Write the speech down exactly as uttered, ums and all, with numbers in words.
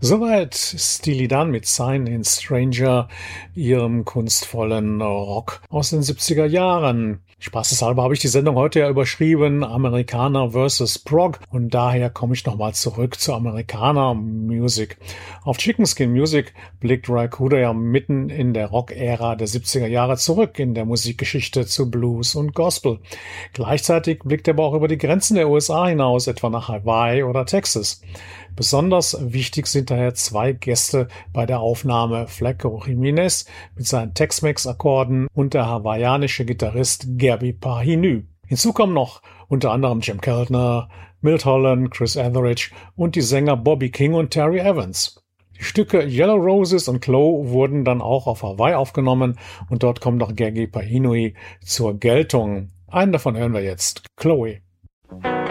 Soweit Steely Dan mit Sign in Stranger, ihrem kunstvollen Rock aus den siebziger Jahren. Spaßeshalber habe ich die Sendung heute ja überschrieben, Amerikaner versus Prog, und daher komme ich nochmal zurück zur Amerikaner Music. Auf Chicken Skin Music blickt Ry Cooder ja mitten in der Rock-Ära der siebziger Jahre zurück in der Musikgeschichte zu Blues und Gospel. Gleichzeitig blickt er aber auch über die Grenzen der U S A hinaus, etwa nach Hawaii oder Texas. Besonders wichtig sind daher zwei Gäste bei der Aufnahme: Flaco Jimenez mit seinen Tex-Mex-Akkorden und der hawaiianische Gitarrist Gerby Pahinu. Hinzu kommen noch unter anderem Jim Keltner, Milt Holland, Chris Etheridge und die Sänger Bobby King und Terry Evans. Die Stücke Yellow Roses und Chloe wurden dann auch auf Hawaii aufgenommen und dort kommt noch Gerby Pahinu zur Geltung. Einen davon hören wir jetzt, Chloe.